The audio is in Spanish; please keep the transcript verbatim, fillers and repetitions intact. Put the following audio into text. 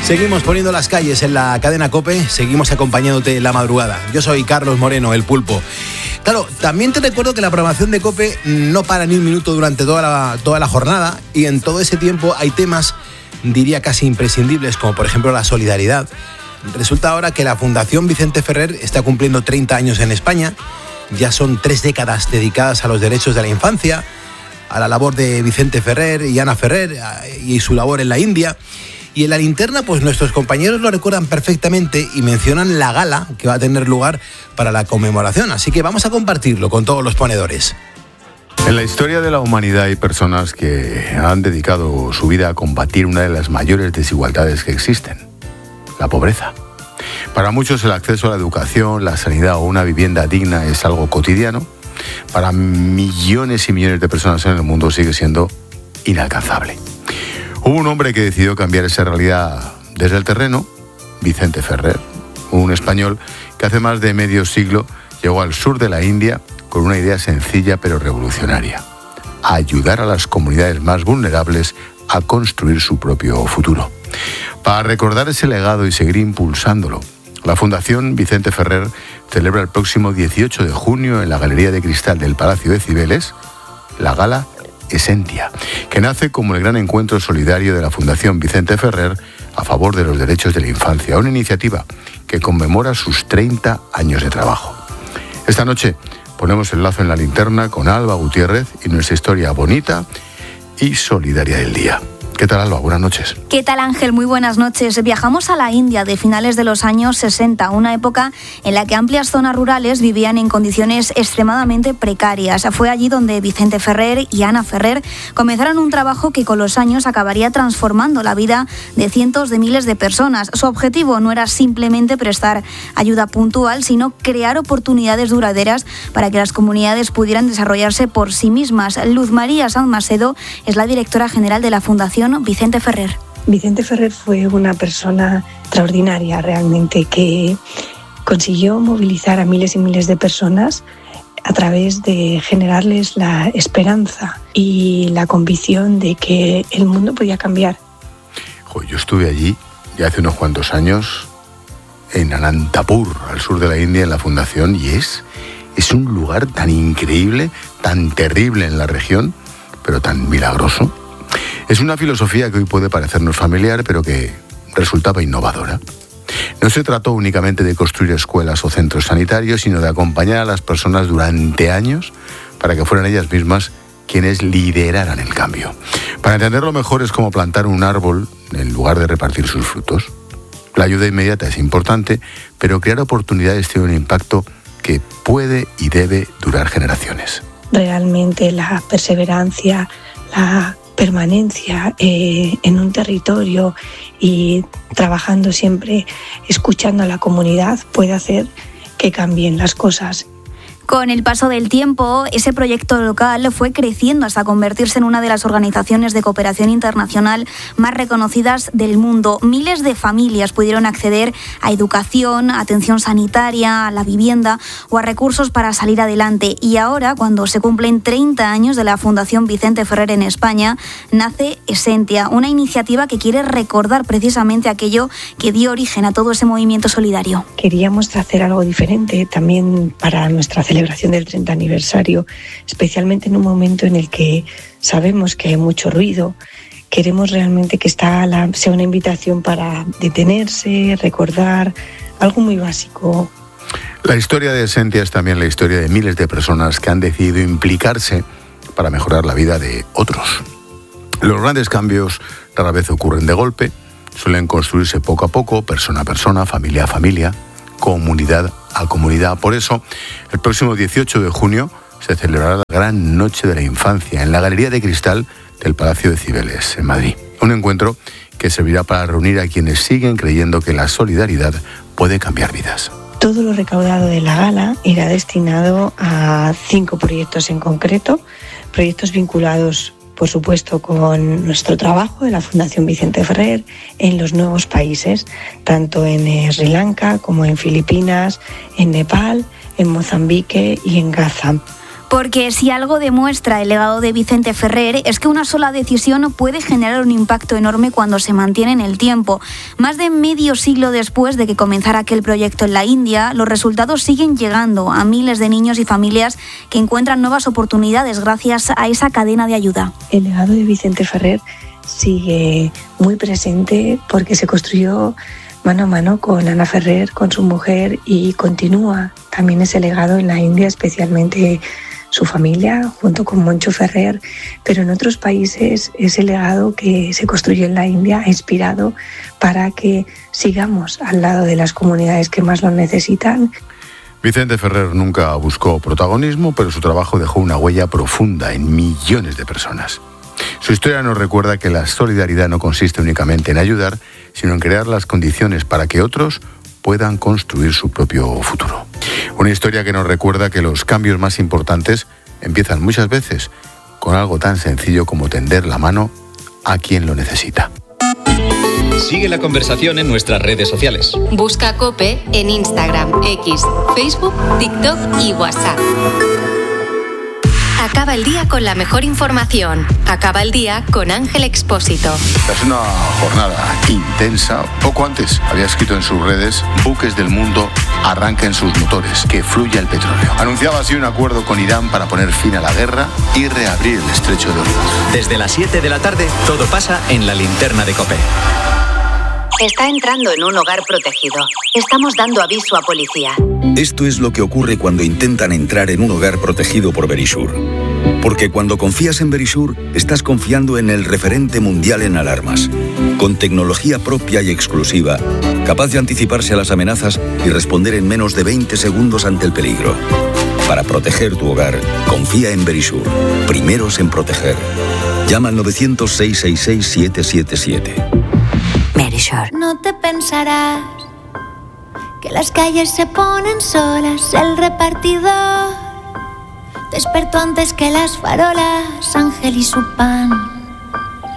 Seguimos poniendo las calles en la cadena COPE, seguimos acompañándote en la madrugada. Yo soy Carlos Moreno, el Pulpo. Claro, también te recuerdo que la programación de COPE no para ni un minuto durante toda la, toda la jornada, y en todo ese tiempo hay temas, diría casi imprescindibles, como por ejemplo la solidaridad. Resulta ahora que la Fundación Vicente Ferrer está cumpliendo treinta años en España. Ya son tres décadas dedicadas a los derechos de la infancia, a la labor de Vicente Ferrer y Ana Ferrer y su labor en la India. Y en la linterna, pues nuestros compañeros lo recuerdan perfectamente y mencionan la gala que va a tener lugar para la conmemoración. Así que vamos a compartirlo con todos los ponedores. En la historia de la humanidad hay personas que han dedicado su vida a combatir una de las mayores desigualdades que existen: la pobreza. Para muchos el acceso a la educación, la sanidad o una vivienda digna es algo cotidiano. Para millones y millones de personas en el mundo sigue siendo inalcanzable. Hubo un hombre que decidió cambiar esa realidad desde el terreno, Vicente Ferrer, un español que hace más de medio siglo llegó al sur de la India con una idea sencilla pero revolucionaria: ayudar a las comunidades más vulnerables a construir su propio futuro. Para recordar ese legado y seguir impulsándolo, la Fundación Vicente Ferrer celebra el próximo dieciocho de junio en la Galería de Cristal del Palacio de Cibeles la gala Esentia, que nace como el gran encuentro solidario de la Fundación Vicente Ferrer a favor de los derechos de la infancia, una iniciativa que conmemora sus treinta años de trabajo. Esta noche ponemos el lazo en la linterna con Alba Gutiérrez y nuestra historia bonita y solidaria del día. ¿Qué tal, Alba? Buenas noches. ¿Qué tal, Ángel? Muy buenas noches. Viajamos a la India de finales de los años sesenta, una época en la que amplias zonas rurales vivían en condiciones extremadamente precarias. Fue allí donde Vicente Ferrer y Ana Ferrer comenzaron un trabajo que con los años acabaría transformando la vida de cientos de miles de personas. Su objetivo no era simplemente prestar ayuda puntual, sino crear oportunidades duraderas para que las comunidades pudieran desarrollarse por sí mismas. Luz María Sanz Macedo es la directora general de la Fundación Vicente Ferrer. Vicente Ferrer fue una persona extraordinaria realmente, que consiguió movilizar a miles y miles de personas a través de generarles la esperanza y la convicción de que el mundo podía cambiar. Yo estuve allí ya hace unos cuantos años, en Anantapur, al sur de la India, en la Fundación, y es, es un lugar tan increíble, tan terrible en la región, pero tan milagroso. Es una filosofía que hoy puede parecernos familiar, pero que resultaba innovadora. No se trató únicamente de construir escuelas o centros sanitarios, sino de acompañar a las personas durante años para que fueran ellas mismas quienes lideraran el cambio. Para entenderlo mejor, es como plantar un árbol en lugar de repartir sus frutos. La ayuda inmediata es importante, pero crear oportunidades tiene un impacto que puede y debe durar generaciones. Realmente la perseverancia, la permanencia eh, en un territorio y trabajando siempre, escuchando a la comunidad, puede hacer que cambien las cosas. Con el paso del tiempo, ese proyecto local fue creciendo hasta convertirse en una de las organizaciones de cooperación internacional más reconocidas del mundo. Miles de familias pudieron acceder a educación, a atención sanitaria, a la vivienda o a recursos para salir adelante. Y ahora, cuando se cumplen treinta años de la Fundación Vicente Ferrer en España, nace Esentia, una iniciativa que quiere recordar precisamente aquello que dio origen a todo ese movimiento solidario. Queríamos hacer algo diferente también para nuestra celebración del treinta aniversario, especialmente en un momento en el que sabemos que hay mucho ruido. Queremos realmente que esta la, sea una invitación para detenerse, recordar algo muy básico. La historia de Esentia es también la historia de miles de personas que han decidido implicarse para mejorar la vida de otros. Los grandes cambios rara vez ocurren de golpe, suelen construirse poco a poco, persona a persona, familia a familia, comunidad a comunidad. Por eso, el próximo dieciocho de junio se celebrará la Gran Noche de la Infancia en la Galería de Cristal del Palacio de Cibeles, en Madrid. Un encuentro que servirá para reunir a quienes siguen creyendo que la solidaridad puede cambiar vidas. Todo lo recaudado de la gala irá destinado a cinco proyectos en concreto, proyectos vinculados, por supuesto, con nuestro trabajo de la Fundación Vicente Ferrer en los nuevos países, tanto en eh, Sri Lanka como en Filipinas, en Nepal, en Mozambique y en Gaza. Porque si algo demuestra el legado de Vicente Ferrer es que una sola decisión puede generar un impacto enorme cuando se mantiene en el tiempo. Más de medio siglo después de que comenzara aquel proyecto en la India, los resultados siguen llegando a miles de niños y familias que encuentran nuevas oportunidades gracias a esa cadena de ayuda. El legado de Vicente Ferrer sigue muy presente porque se construyó mano a mano con Ana Ferrer, con su mujer, y continúa también ese legado en la India, especialmente su familia, junto con Moncho Ferrer, pero en otros países ese legado que se construyó en la India ha inspirado para que sigamos al lado de las comunidades que más lo necesitan. Vicente Ferrer nunca buscó protagonismo, pero su trabajo dejó una huella profunda en millones de personas. Su historia nos recuerda que la solidaridad no consiste únicamente en ayudar, sino en crear las condiciones para que otros puedan construir su propio futuro. Una historia que nos recuerda que los cambios más importantes empiezan muchas veces con algo tan sencillo como tender la mano a quien lo necesita. Sigue la conversación en nuestras redes sociales. Busca COPE en Instagram, X, Facebook, TikTok y WhatsApp. Acaba el día con la mejor información. Acaba el día con Ángel Expósito. Tras una jornada intensa, poco antes había escrito en sus redes: buques del mundo arranquen sus motores, que fluya el petróleo. Anunciaba así un acuerdo con Irán para poner fin a la guerra y reabrir el estrecho de Hormuz. Desde las siete de la tarde, todo pasa en la linterna de COPE. Está entrando en un hogar protegido. Estamos dando aviso a policía. Esto es lo que ocurre cuando intentan entrar en un hogar protegido por Verisur. Porque cuando confías en Verisur, estás confiando en el referente mundial en alarmas. Con tecnología propia y exclusiva, capaz de anticiparse a las amenazas y responder en menos de veinte segundos ante el peligro. Para proteger tu hogar, confía en Verisur. Primeros en proteger. Llama al nueve cero cero, seis seis seis, siete siete siete. Verisur. No te pensarás que las calles se ponen solas. El repartidor despertó antes que las farolas. Ángel y su pan